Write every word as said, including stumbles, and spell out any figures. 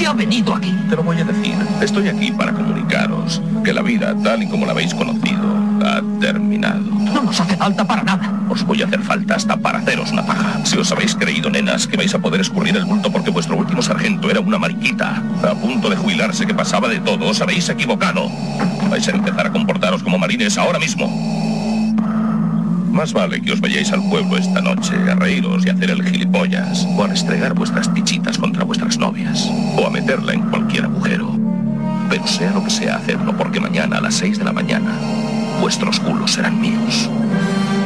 ha venido aquí? Te lo voy a decir. Estoy aquí para comunicaros que la vida, tal y como la habéis conocido, ha terminado. No nos hace falta para nada. Os voy a hacer falta hasta para haceros una paja. Si os habéis creído, nenas, que vais a poder escurrir el bulto porque vuestro último sargento era una mariquita, a punto de jubilarse, que pasaba de todo, os habéis equivocado. Vais a empezar a comportaros como marines ahora mismo. Más vale que os vayáis al pueblo esta noche a reíros y a hacer el gilipollas, o a restregar vuestras pichitas contra vuestras novias, o a meterla en cualquier agujero. Pero sea lo que sea, hacedlo, porque mañana a las seis de la mañana vuestros culos serán míos.